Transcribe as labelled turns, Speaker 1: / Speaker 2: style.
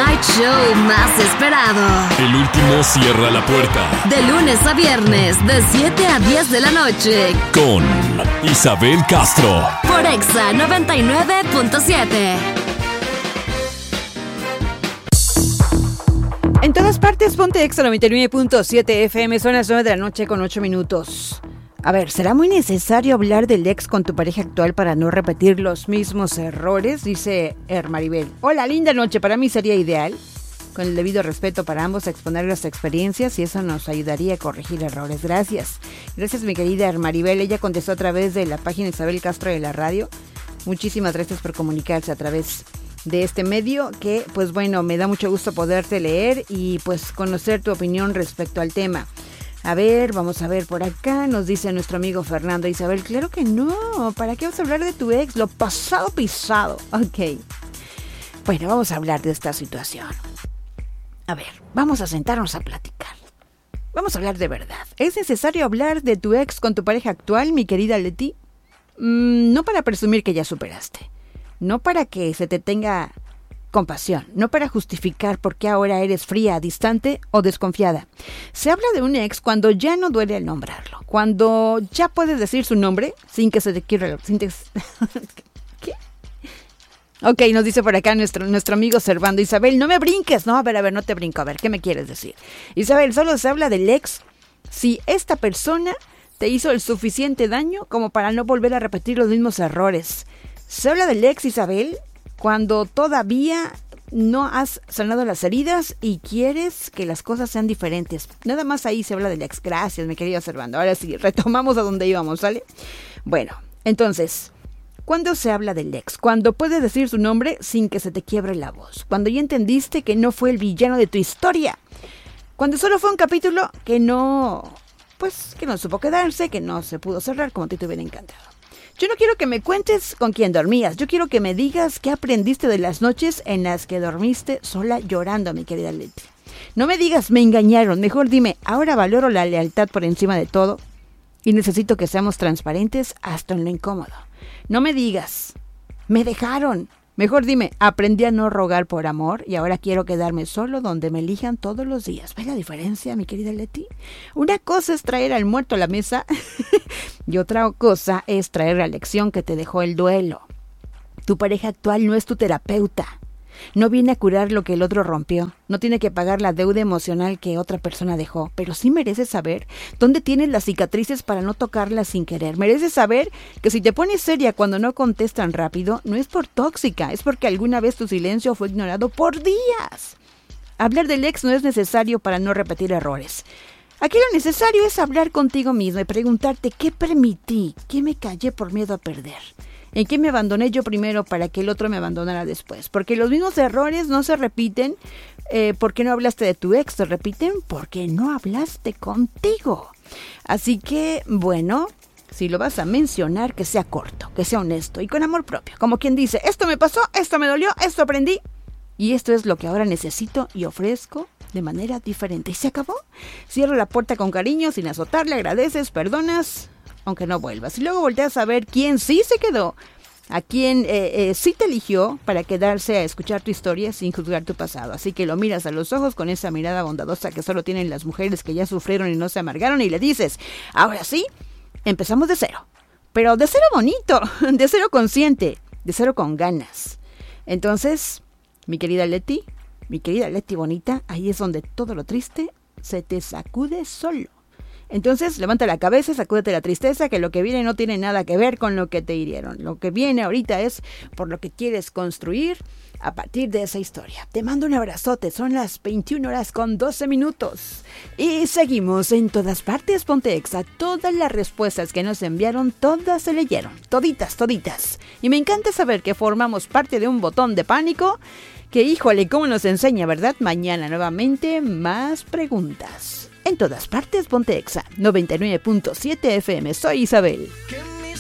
Speaker 1: night show más esperado.
Speaker 2: El último cierra la puerta.
Speaker 1: De lunes a viernes, de 7 a 10 de la noche.
Speaker 2: Con Isabel Castro.
Speaker 1: Por Exa 99.7.
Speaker 3: En todas partes, ponte Exa 99.7 FM. Son las 9 de la noche con 8 minutos. A ver, ¿será muy necesario hablar del ex con tu pareja actual para no repetir los mismos errores? Dice Maribel. Hola, linda noche. Para mí sería ideal, con el debido respeto para ambos, exponer las experiencias y eso nos ayudaría a corregir errores. Gracias. Gracias, mi querida Maribel. Ella contestó a través de la página Isabel Castro de la radio. Muchísimas gracias por comunicarse a través de este medio que, pues bueno, me da mucho gusto poderte leer y pues conocer tu opinión respecto al tema. A ver, vamos a ver por acá, nos dice nuestro amigo Fernando. Isabel, claro que no, ¿para qué vas a hablar de tu ex? Lo pasado pisado. Ok, bueno, vamos a hablar de esta situación. A ver, vamos a sentarnos a platicar. Vamos a hablar de verdad. ¿Es necesario hablar de tu ex con tu pareja actual, mi querida Leti? No para presumir que ya superaste, no para que se te tenga compasión, no para justificar por qué ahora eres fría, distante o desconfiada. Se habla de un ex cuando ya no duele el nombrarlo, cuando ya puedes decir su nombre sin que se te quiera... ¿Qué? Ok, nos dice por acá nuestro amigo Servando. Isabel, no me brinques. No, a ver, no te brinco. A ver, ¿qué me quieres decir? Isabel, solo se habla del ex si esta persona te hizo el suficiente daño como para no volver a repetir los mismos errores. Se habla del ex, Isabel, cuando todavía no has sanado las heridas y quieres que las cosas sean diferentes. Nada más ahí se habla del ex. Gracias, mi querido Servando. Ahora sí, retomamos a donde íbamos, ¿sale? Bueno, entonces, ¿cuándo se habla del ex? Cuando puedes decir su nombre sin que se te quiebre la voz. Cuando ya entendiste que no fue el villano de tu historia. Cuando solo fue un capítulo que no supo quedarse, que no se pudo cerrar como a ti te hubiera encantado. Yo no quiero que me cuentes con quién dormías. Yo quiero que me digas qué aprendiste de las noches en las que dormiste sola llorando, mi querida Leti. No me digas, me engañaron. Mejor dime, ahora valoro la lealtad por encima de todo y necesito que seamos transparentes hasta en lo incómodo. No me digas, me dejaron. Mejor dime, aprendí a no rogar por amor y ahora quiero quedarme solo donde me elijan todos los días. ¿Ves la diferencia, mi querida Leti? Una cosa es traer al muerto a la mesa y otra cosa es traer la lección que te dejó el duelo. Tu pareja actual no es tu terapeuta. No viene a curar lo que el otro rompió. No tiene que pagar la deuda emocional que otra persona dejó. Pero sí mereces saber dónde tienes las cicatrices para no tocarlas sin querer. Mereces saber que si te pones seria cuando no contestan rápido, no es por tóxica, es porque alguna vez tu silencio fue ignorado por días. Hablar del ex no es necesario para no repetir errores. Aquí lo necesario es hablar contigo mismo y preguntarte qué permití, qué me callé por miedo a perder. ¿En qué me abandoné yo primero para que el otro me abandonara después? Porque los mismos errores no se repiten porque no hablaste de tu ex, se repiten porque no hablaste contigo. Así que, bueno, si lo vas a mencionar, que sea corto, que sea honesto y con amor propio. Como quien dice, esto me pasó, esto me dolió, esto aprendí y esto es lo que ahora necesito y ofrezco de manera diferente. ¿Y se acabó? Cierro la puerta con cariño, sin azotarle, agradeces, perdonas, aunque no vuelvas. Y luego volteas a ver quién sí se quedó, a quién sí te eligió para quedarse a escuchar tu historia sin juzgar tu pasado. Así que lo miras a los ojos con esa mirada bondadosa que solo tienen las mujeres que ya sufrieron y no se amargaron y le dices, ahora sí, empezamos de cero. Pero de cero bonito, de cero consciente, de cero con ganas. Entonces, mi querida Leti bonita, ahí es donde todo lo triste se te sacude solo. Entonces, levanta la cabeza, sacúdete la tristeza, que lo que viene no tiene nada que ver con lo que te hirieron. Lo que viene ahorita es por lo que quieres construir a partir de esa historia. Te mando un abrazote, son las 21:12. Y seguimos en todas partes, ponte Exa. Todas las respuestas que nos enviaron, todas se leyeron. Toditas. Y me encanta saber que formamos parte de un botón de pánico que, híjole, cómo nos enseña, ¿verdad? Mañana nuevamente más preguntas. En todas partes, ponte Exa 99.7 FM. Soy Isabel.
Speaker 4: ¿Qué